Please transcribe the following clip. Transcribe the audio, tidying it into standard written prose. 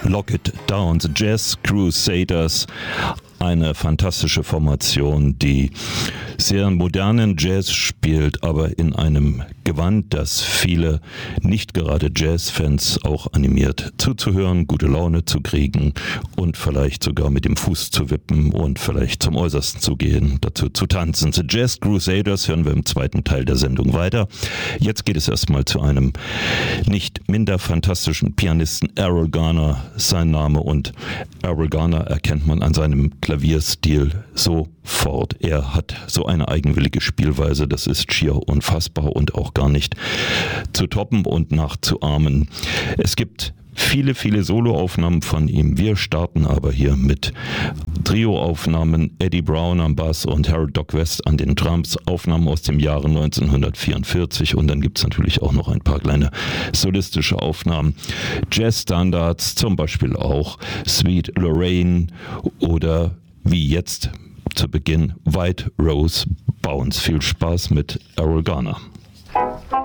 Lock It Down, The Jazz Crusaders, eine fantastische Formation, die sehr modernen Jazz spielt, aber in einem Gewand, das viele nicht gerade Jazzfans auch animiert zuzuhören, gute Laune zu kriegen und vielleicht sogar mit dem Fuß zu wippen und vielleicht zum Äußersten zu gehen, dazu zu tanzen. The Jazz Crusaders hören wir im zweiten Teil der Sendung weiter. Jetzt geht es erstmal zu einem nicht minder fantastischen Pianisten, Errol Garner, sein Name, und Errol Garner erkennt man an seinem Klavierstil sofort. Er hat so eine eigenwillige Spielweise, das ist schier unfassbar und auch gar nicht zu toppen und nachzuahmen. Es gibt viele Soloaufnahmen von ihm. Wir starten aber hier mit Trioaufnahmen, Eddie Brown am Bass und Harold Doc West an den Drums, Aufnahmen aus dem Jahre 1944, und dann gibt es natürlich auch noch ein paar kleine solistische Aufnahmen. Jazzstandards, zum Beispiel auch Sweet Lorraine oder wie jetzt zu Beginn White Rose Bounce. Viel Spaß mit Errol Garner.